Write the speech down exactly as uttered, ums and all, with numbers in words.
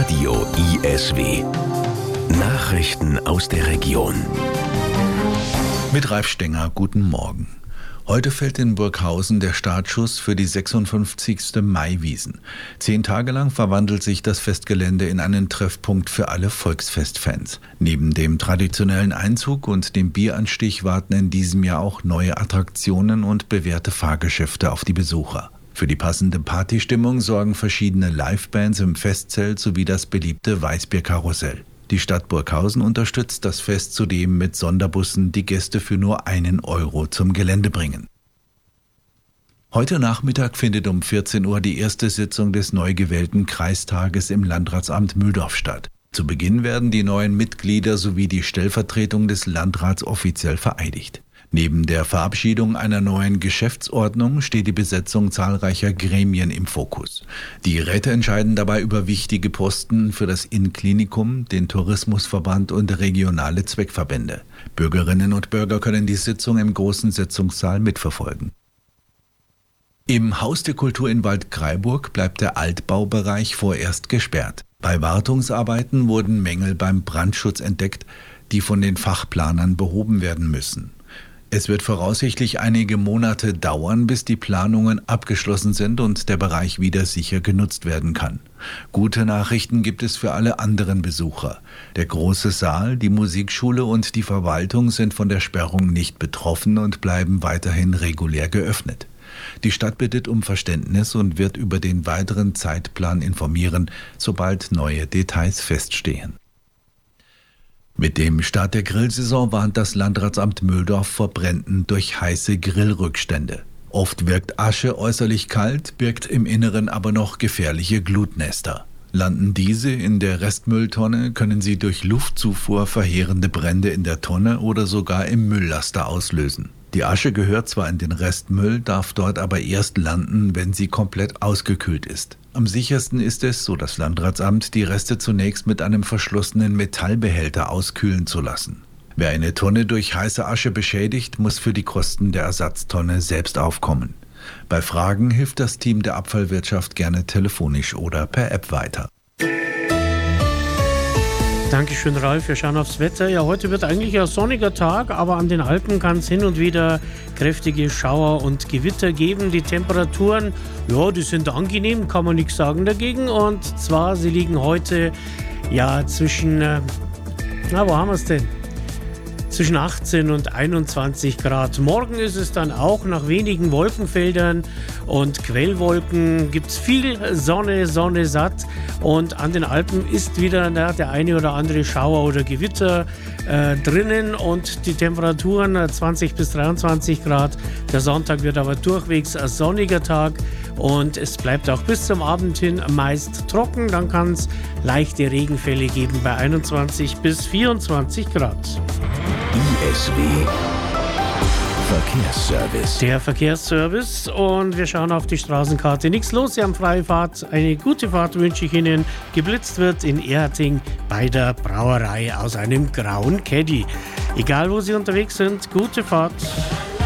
Radio I S W. Nachrichten aus der Region. Mit Ralf Stenger, guten Morgen. Heute fällt in Burghausen der Startschuss für die sechsundfünfzigste Maiwiesen. Zehn Tage lang verwandelt sich das Festgelände in einen Treffpunkt für alle Volksfestfans. Neben dem traditionellen Einzug und dem Bieranstich warten in diesem Jahr auch neue Attraktionen und bewährte Fahrgeschäfte auf die Besucher. Für die passende Partystimmung sorgen verschiedene Livebands im Festzelt sowie das beliebte Weißbierkarussell. Die Stadt Burghausen unterstützt das Fest zudem mit Sonderbussen, die Gäste für nur einen Euro zum Gelände bringen. Heute Nachmittag findet um vierzehn Uhr die erste Sitzung des neu gewählten Kreistages im Landratsamt Mühldorf statt. Zu Beginn werden die neuen Mitglieder sowie die Stellvertretung des Landrats offiziell vereidigt. Neben der Verabschiedung einer neuen Geschäftsordnung steht die Besetzung zahlreicher Gremien im Fokus. Die Räte entscheiden dabei über wichtige Posten für das Innenklinikum, den Tourismusverband und regionale Zweckverbände. Bürgerinnen und Bürger können die Sitzung im großen Sitzungssaal mitverfolgen. Im Haus der Kultur in Waldkraiburg bleibt der Altbaubereich vorerst gesperrt. Bei Wartungsarbeiten wurden Mängel beim Brandschutz entdeckt, die von den Fachplanern behoben werden müssen. Es wird voraussichtlich einige Monate dauern, bis die Planungen abgeschlossen sind und der Bereich wieder sicher genutzt werden kann. Gute Nachrichten gibt es für alle anderen Besucher. Der große Saal, die Musikschule und die Verwaltung sind von der Sperrung nicht betroffen und bleiben weiterhin regulär geöffnet. Die Stadt bittet um Verständnis und wird über den weiteren Zeitplan informieren, sobald neue Details feststehen. Mit dem Start der Grillsaison warnt das Landratsamt Mühldorf vor Bränden durch heiße Grillrückstände. Oft wirkt Asche äußerlich kalt, birgt im Inneren aber noch gefährliche Glutnester. Landen diese in der Restmülltonne, können sie durch Luftzufuhr verheerende Brände in der Tonne oder sogar im Mülllaster auslösen. Die Asche gehört zwar in den Restmüll, darf dort aber erst landen, wenn sie komplett ausgekühlt ist. Am sichersten ist es, so das Landratsamt, die Reste zunächst mit einem verschlossenen Metallbehälter auskühlen zu lassen. Wer eine Tonne durch heiße Asche beschädigt, muss für die Kosten der Ersatztonne selbst aufkommen. Bei Fragen hilft das Team der Abfallwirtschaft gerne telefonisch oder per App weiter. Dankeschön, Ralf. Wir schauen aufs Wetter. Ja, heute wird eigentlich ein sonniger Tag, aber an den Alpen kann es hin und wieder kräftige Schauer und Gewitter geben. Die Temperaturen, ja, die sind angenehm, kann man nichts sagen dagegen. Und zwar, sie liegen heute ja zwischen, äh, na, wo haben wir es denn? Zwischen achtzehn und einundzwanzig Grad. Morgen ist es dann auch nach wenigen Wolkenfeldern und Quellwolken gibt es viel Sonne, Sonne satt. Und an den Alpen ist wieder na, der eine oder andere Schauer oder Gewitter äh, drinnen und die Temperaturen äh, zwanzig bis dreiundzwanzig Grad. Der Sonntag wird aber durchwegs ein sonniger Tag und es bleibt auch bis zum Abend hin meist trocken. Dann kann es leichte Regenfälle geben bei einundzwanzig bis vierundzwanzig Grad. I S W Verkehrsservice. Der Verkehrsservice und wir schauen auf die Straßenkarte. Nichts los, Sie haben freie Fahrt. Eine gute Fahrt wünsche ich Ihnen. Geblitzt wird in Erharting bei der Brauerei aus einem grauen Caddy. Egal wo Sie unterwegs sind, gute Fahrt.